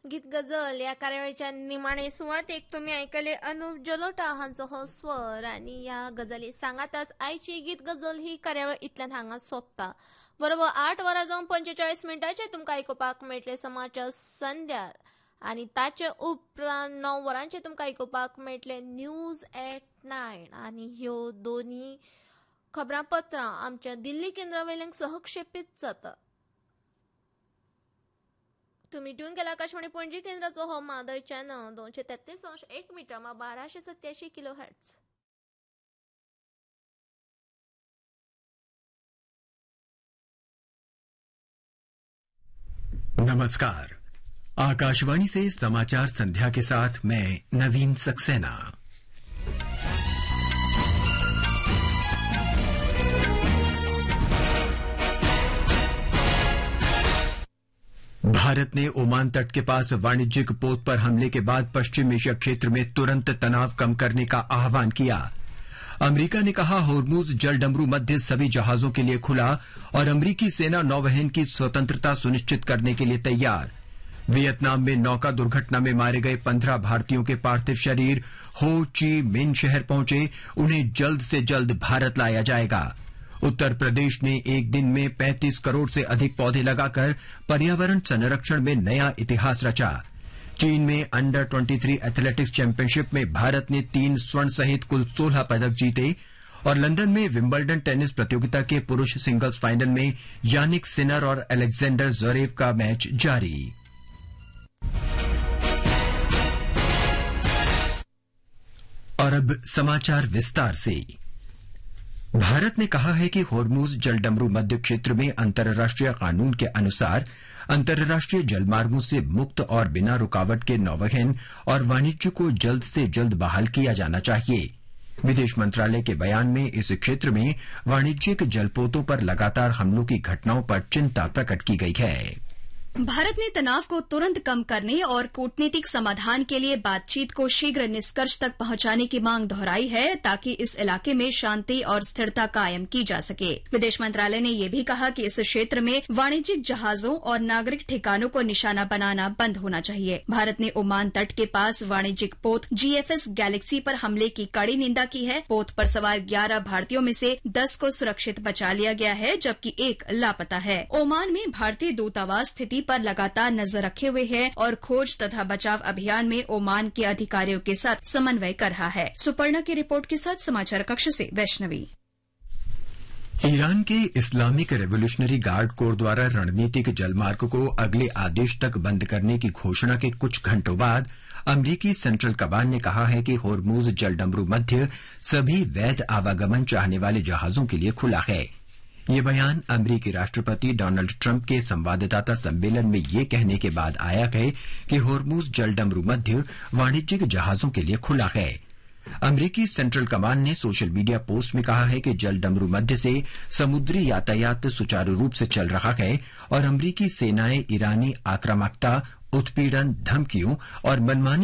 गीत गजल या कार्यावळीच्या निमाणे सुवातेक तुम्ही ऐकले अनुप जलोटा हांचो हो स्वर आणि या गजाली सांगातच आयची गीत गजल ही कार्यावळ इतल्यान हांगा सोंपता. बरोबर 8 वरां जावन 45 मिनटांचे तुमकां आयकुपाक मेळटले समाचार संध्या आणि ताचे उपरांत 9 वरांचे तुमकां आयकुपाक मेळटले न्यूज एट 9 आणि ह्यो दोन्ही खबरापत्रां आमच्या दिल्ली केंद्रावेल्यान सहक्षेपीत जाता. तुम्ही ट्यून केला आकाशवाणी पणजी केंद्राचो हो मादर चॅनल 233.1 मीटर 1287 किलो हर्ट्ज. नमस्कार, आकाशवाणी से समाचार संध्या के साथ मैं नवीन सक्सेना. भारत ने ओमान तट के पास वाणिज्यिक पोत पर हमले के बाद पश्चिम एशिया क्षेत्र में तुरंत तनाव कम करने का आह्वान किया. अमेरिका ने कहा होर्मुज जलडमरू मध्य सभी जहाजों के लिए खुला और अमेरिकी सेना नौवहन की स्वतंत्रता सुनिश्चित करने के लिए तैयार. वियतनाम में नौका दुर्घटना में मारे गए 15 भारतीयों के पार्थिव शरीर हो ची मिन शहर पहुंचे. उन्हें जल्द से जल्द भारत लाया जाएगा. उत्तर प्रदेश ने एक दिन में 35 करोड़ से अधिक पौधे लगाकर पर्यावरण संरक्षण में नया इतिहास रचा. चीन में अंडर 23 एथलेटिक्स चैंपियनशिप में भारत ने 3 स्वर्ण सहित कुल 16 पदक जीते. और लंदन में विंबलडन टेनिस प्रतियोगिता के पुरुष सिंगल्स फाइनल में यानिक सिनर और अलेक्जेंडर ज़्वेरेव का मैच जारी. और अब समाचार विस्तार से. भारत ने कहा है कि होर्मुज जलडमरू मध्य क्षेत्र में अंतर्राष्ट्रीय कानून के अनुसार अंतर्राष्ट्रीय जलमार्गों से मुक्त और बिना रुकावट के नौवहन और वाणिज्य को जल्द से जल्द बहाल किया जाना चाहिए. विदेश मंत्रालय के बयान में इस क्षेत्र में वाणिज्यिक जलपोतों पर लगातार हमलों की घटनाओं पर चिंता प्रकट की गई है. भारत ने तनाव को तुरंत कम करने और कूटनीतिक समाधान के लिए बातचीत को शीघ्र निष्कर्ष तक पहुंचाने की मांग दोहराई है ताकि इस इलाके में शांति और स्थिरता कायम की जा सके. विदेश मंत्रालय ने यह भी कहा कि इस क्षेत्र में वाणिज्यिक जहाजों और नागरिक ठिकानों को निशाना बनाना बंद होना चाहिए. भारत ने ओमान तट के पास वाणिज्यिक पोत GFS गैलेक्सी पर हमले की कड़ी निंदा की है. पोत पर सवार 11 भारतीयों में से 10 को सुरक्षित बचा लिया गया है जबकि 1 लापता है. ओमान में भारतीय दूतावास स्थिति पर लगातार नजर रखे हुए है और खोज तथा बचाव अभियान में ओमान के अधिकारियों के साथ समन्वय कर रहा है. सुपर्णा की रिपोर्ट के साथ समाचार कक्ष से वैष्णवी. ईरान के इस्लामिक रेवोल्यूशनरी गार्ड कोर द्वारा रणनीतिक जलमार्ग को अगले आदेश तक बंद करने की घोषणा के कुछ घंटों बाद अमरीकी सेंट्रल कमांड ने कहा है कि होर्मुज जलडमरू मध्य सभी वैध आवागमन चाहने वाले जहाजों के लिए खुला है. ये बयान अमरीकी राष्ट्रपति डोनाल्ड ट्रंप के संवाददाता सम्मेलन में ये कहने के बाद आया है कि होर्मुज जलडमरू मध्य वाणिज्यिक जहाजों के लिए खुला है. अमरीकी सेंट्रल कमांड ने सोशल मीडिया पोस्ट में कहा है कि जलडमरू मध्य से समुद्री यातायात सुचारू रूप से चल रहा है और अमरीकी सेनाएं ईरानी आक्रामकता, उत्पीड़न, धमकियों और मनमानी